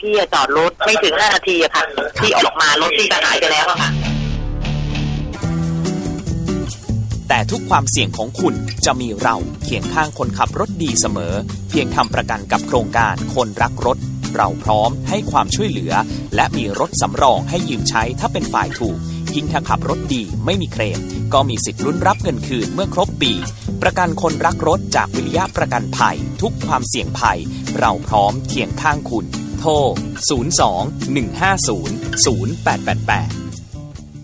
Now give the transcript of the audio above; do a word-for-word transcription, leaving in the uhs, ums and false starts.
พี่จอดรถไม่ถึงห้านาทีอะค่ะที่ออกมารถที่จะหายไปแล้วอะค่ะแต่ทุกความเสี่ยงของคุณจะมีเราเคียงข้างคนขับรถดีเสมอเพียงทำประกันกับโครงการคนรักรถเราพร้อมให้ความช่วยเหลือและมีรถสำรองให้ยืมใช้ถ้าเป็นฝ่ายถูกยิ่งถ้าขับรถดีไม่มีเคลมก็มีสิทธิ์ลุ้นรับเงินคืนเมื่อครบปีประกันคนรักรถจากวิริยะประกันภัยทุกความเสี่ยงภัยเราพร้อมเคียงข้างคุณโทรศูนย์ สอง หนึ่ง ห้า ศูนย์ ศูนย์ แปด แปด แปด